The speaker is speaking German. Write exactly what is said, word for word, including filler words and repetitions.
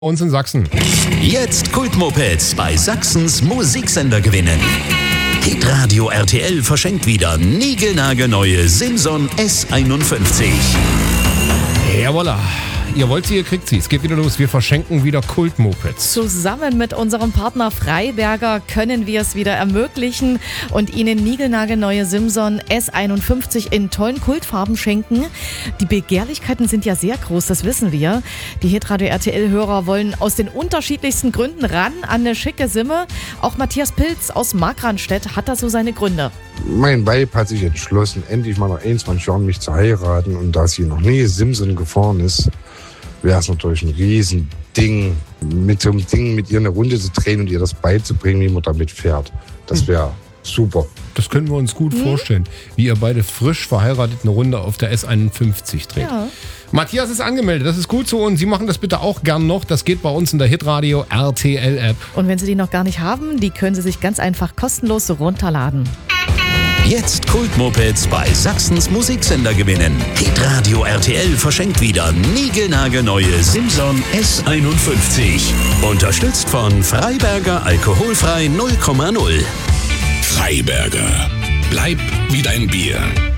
Uns in Sachsen. Jetzt Kultmopeds bei Sachsens Musiksender gewinnen. Hitradio R T L verschenkt wieder niegelnagelneue Simson S einundfünfzig. Jawolla. Ihr wollt sie, ihr kriegt sie. Es geht wieder los. Wir verschenken wieder Kultmopeds. Zusammen mit unserem Partner Freiberger können wir es wieder ermöglichen und Ihnen niegelnagelneue Simson S einundfünfzig in tollen Kultfarben schenken. Die Begehrlichkeiten sind ja sehr groß, das wissen wir. Die Hitradio R T L-Hörer wollen aus den unterschiedlichsten Gründen ran an eine schicke Simme. Auch Matthias Pilz aus Markranstädt hat da so seine Gründe. Mein Weib hat sich entschlossen, endlich mal nach einundzwanzig Jahren mich zu heiraten. Und da sie noch nie Simson gefahren ist, wäre es natürlich ein Riesending, mit so einem Ding mit ihr eine Runde zu drehen und ihr das beizubringen, wie man damit fährt. Das wäre super. Das können wir uns gut mhm. vorstellen, wie ihr beide frisch verheiratet eine Runde auf der S einundfünfzig dreht. Ja. Matthias ist angemeldet, das ist gut so und Sie machen das bitte auch gern noch. Das geht bei uns in der Hitradio R T L-App. Und wenn Sie die noch gar nicht haben, die können Sie sich ganz einfach kostenlos runterladen. Jetzt Kultmopeds bei Sachsens Musiksender gewinnen. Hitradio R T L verschenkt wieder niegelnagelneue Simson S einundfünfzig. Unterstützt von Freiberger Alkoholfrei null Komma null. Freiberger. Bleib wie dein Bier.